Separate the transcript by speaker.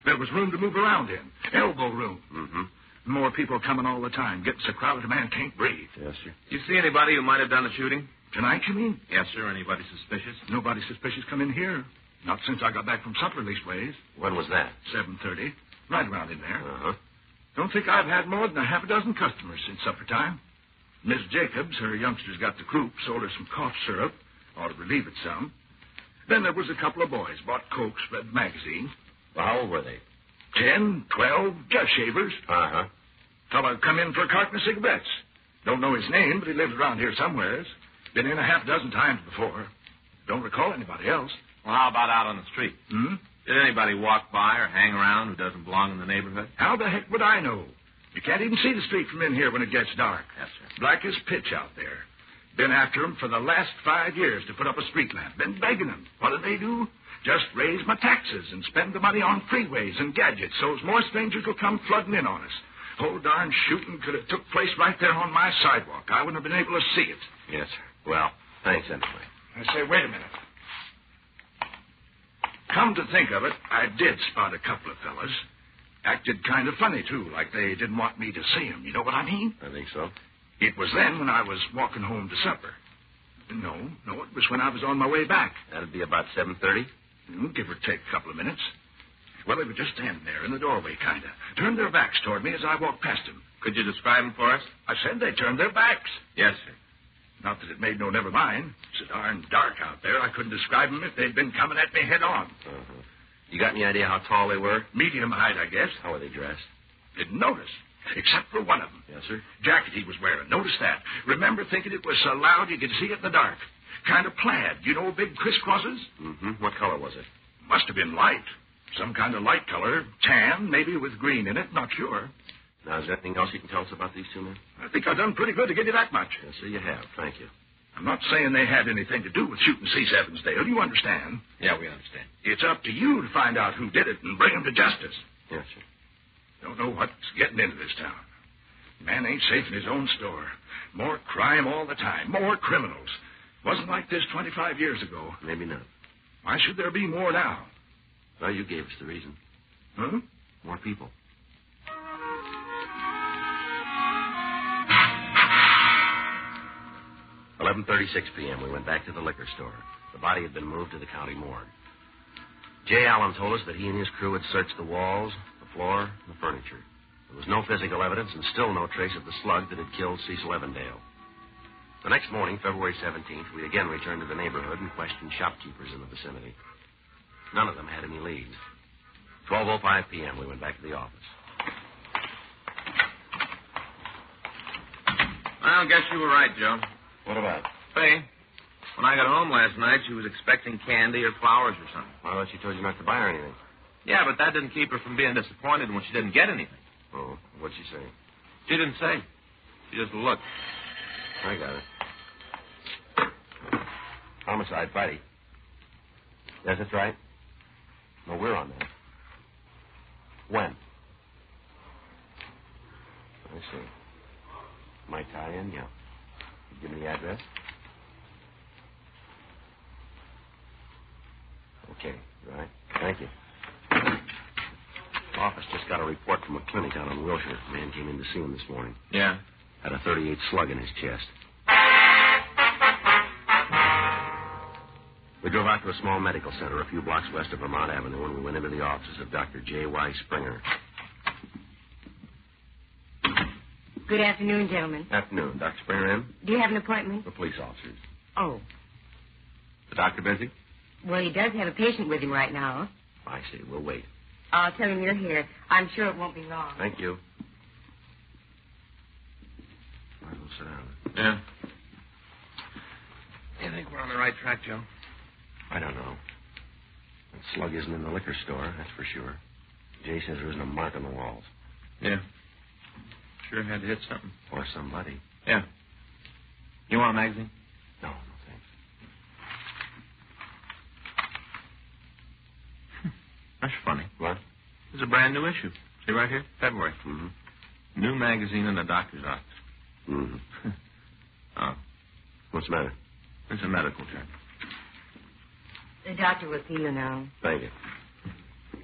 Speaker 1: There was room to move around in. Elbow room.
Speaker 2: Mm-hmm.
Speaker 1: More people coming all the time. Getting so crowded a man can't breathe.
Speaker 2: Yes, sir.
Speaker 3: You see anybody who might have done the shooting?
Speaker 1: Tonight, you mean?
Speaker 3: Yes, sir. Anybody suspicious?
Speaker 1: Nobody suspicious come in here. Not since I got back from supper, leastways.
Speaker 2: When was that?
Speaker 1: 7:30. Right around in there.
Speaker 2: Uh-huh.
Speaker 1: Don't think I've had more than a half a dozen customers since supper time. Miss Jacobs, her youngsters got the croup, sold her some cough syrup. Ought to relieve it some. Then there was a couple of boys. Bought Cokes, read magazines.
Speaker 2: Well, how old were they?
Speaker 1: 10, 12, just shavers.
Speaker 2: Uh-huh.
Speaker 1: Fella come in for a carton of cigarettes. Don't know his name, but he lives around here somewheres. Been in a half dozen times before. Don't recall anybody else.
Speaker 3: Well, how about out on the street?
Speaker 1: Hmm?
Speaker 3: Did anybody walk by or hang around who doesn't belong in the neighborhood?
Speaker 1: How the heck would I know? You can't even see the street from in here when it gets dark.
Speaker 3: Yes, sir.
Speaker 1: Black as pitch out there. Been after 'em for the last 5 years to put up a street lamp. Been begging 'em. What do they do? Just raise my taxes and spend the money on freeways and gadgets so's more strangers will come flooding in on us. Whole darn shooting could have took place right there on my sidewalk. I wouldn't have been able to see it.
Speaker 2: Yes, sir. Well, thanks anyway.
Speaker 1: I say, wait a minute. Come to think of it, I did spot a couple of fellas. Acted kind of funny, too, like they didn't want me to see 'em. You know what I mean?
Speaker 2: I think so.
Speaker 1: It was then when I was walking home to supper. No, it was when I was on my way back.
Speaker 2: That'd be about 7:30?
Speaker 1: Give or take a couple of minutes. Well, they were just standing there in the doorway, kind of. Turned their backs toward me as I walked past them.
Speaker 3: Could you describe them for us?
Speaker 1: I said they turned their backs.
Speaker 3: Yes, sir.
Speaker 1: Not that it made no never mind. It's so darn dark out there, I couldn't describe them if they'd been coming at me head on.
Speaker 2: Uh-huh. You got any idea how tall they were?
Speaker 1: Medium height, I guess.
Speaker 2: How were they dressed?
Speaker 1: Didn't notice, except for one of them.
Speaker 2: Yes, sir.
Speaker 1: Jacket he was wearing. Notice that. Remember thinking it was so loud you could see it in the dark. Kind of plaid. You know big crisscrosses?
Speaker 2: Mm-hmm. What color was it?
Speaker 1: Must have been light. Some kind of light color. Tan, maybe with green in it. Not sure.
Speaker 2: Now, is there anything else you can tell us about these two men?
Speaker 1: I think I've done pretty good to give you that much.
Speaker 2: Yes, sir, you have. Thank you.
Speaker 1: I'm not saying they had anything to do with shooting Cease Evansdale. You understand?
Speaker 3: Yeah, we understand.
Speaker 1: It's up to you to find out who did it and bring them to justice.
Speaker 2: Yes, sir.
Speaker 1: Don't know what's getting into this town. Man ain't safe in his own store. More crime all the time. More criminals. Wasn't like this 25 years ago.
Speaker 2: Maybe not.
Speaker 1: Why should there be more now?
Speaker 2: Well, you gave us the reason.
Speaker 1: Huh?
Speaker 2: More people. $11:36 p.m. We went back to the liquor store. The body had been moved to the county morgue. Jay Allen told us that he and his crew had searched the walls, the floor, and the furniture. There was no physical evidence and still no trace of the slug that had killed Cecil Evandale. The next morning, February 17th, we again returned to the neighborhood and questioned shopkeepers in the vicinity. None of them had any leads. 12:05 p.m., we went back to the office.
Speaker 3: I guess you were right, Joe.
Speaker 2: What about?
Speaker 3: Faye, when I got home last night, she was expecting candy or flowers or something.
Speaker 2: Well, I thought she told you not to buy her anything.
Speaker 3: Yeah, but that didn't keep her from being disappointed when she didn't get anything.
Speaker 2: Oh, what'd she say?
Speaker 3: She didn't say. She just looked.
Speaker 2: I got it. Homicide, Friday. Yes, that's right. No, we're on that. When? I see. My tie-in, yeah. Give me the address. Okay, right. Thank you. Office just got a report from a clinic out on Wilshire. A man came in to see him this morning.
Speaker 3: Yeah?
Speaker 2: Had a .38 slug in his chest. We drove out to a small medical center a few blocks west of Vermont Avenue, and we went into the offices of Dr. J.Y. Springer.
Speaker 4: Good afternoon, gentlemen.
Speaker 2: Afternoon. Dr. Springer in?
Speaker 4: Do you have an appointment?
Speaker 2: The police officers.
Speaker 4: Oh.
Speaker 2: The doctor busy?
Speaker 4: Well, he does have a patient with him right now.
Speaker 2: I see. We'll wait.
Speaker 4: I'll tell him you're here. I'm sure it won't be long.
Speaker 2: Thank you. All right, we'll sit down.
Speaker 3: Yeah. You think we're on the right track, Joe?
Speaker 2: I don't know. That slug isn't in the liquor store, that's for sure. Jay says there isn't a mark on the walls.
Speaker 3: Yeah. Sure had to hit something.
Speaker 2: Or somebody.
Speaker 3: Yeah. You want a magazine?
Speaker 2: No, thanks.
Speaker 3: That's funny.
Speaker 2: What?
Speaker 3: It's a brand new issue. See right here? February.
Speaker 2: Mm-hmm.
Speaker 3: New magazine in the doctor's office.
Speaker 2: Mm-hmm.
Speaker 3: Oh.
Speaker 2: What's the matter?
Speaker 3: It's a medical journal.
Speaker 4: The doctor will see you now.
Speaker 2: Thank you.